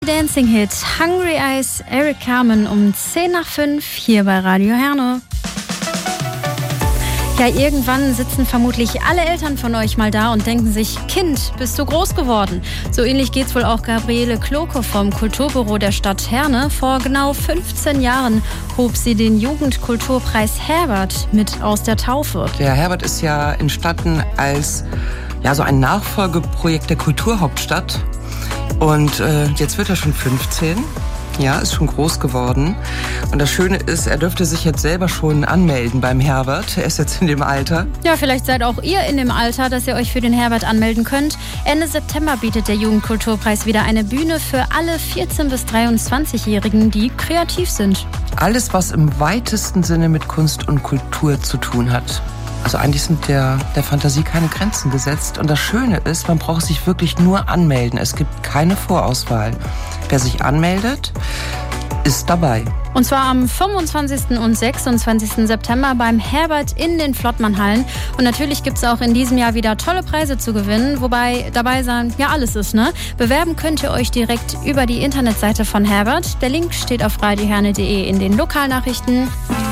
Dancing Hit Hungry Eyes, Eric Carmen um 10:05 hier bei Radio Herne. Ja, irgendwann sitzen vermutlich alle Eltern von euch mal da und denken sich, Kind, bist du groß geworden? So ähnlich geht's wohl auch Gabriele Kloke vom Kulturbüro der Stadt Herne. Vor genau 15 Jahren hob sie den Jugendkulturpreis Herbert mit aus der Taufe. Der Herbert ist ja entstanden als so ein Nachfolgeprojekt der Kulturhauptstadt. Und jetzt wird er schon 15. Ja, ist schon groß geworden. Und das Schöne ist, er dürfte sich jetzt selber schon anmelden beim Herbert. Er ist jetzt in dem Alter. Ja, vielleicht seid auch ihr in dem Alter, dass ihr euch für den Herbert anmelden könnt. Ende September bietet der Jugendkulturpreis wieder eine Bühne für alle 14- bis 23-Jährigen, die kreativ sind. Alles, was im weitesten Sinne mit Kunst und Kultur zu tun hat. Also eigentlich sind der Fantasie keine Grenzen gesetzt. Und das Schöne ist, man braucht sich wirklich nur anmelden. Es gibt keine Vorauswahl. Wer sich anmeldet, ist dabei. Und zwar am 25. und 26. September beim Herbert in den Flottmannhallen. Und natürlich gibt es auch in diesem Jahr wieder tolle Preise zu gewinnen, wobei dabei sein ja alles ist, ne? Bewerben könnt ihr euch direkt über die Internetseite von Herbert. Der Link steht auf radioherne.de in den Lokalnachrichten.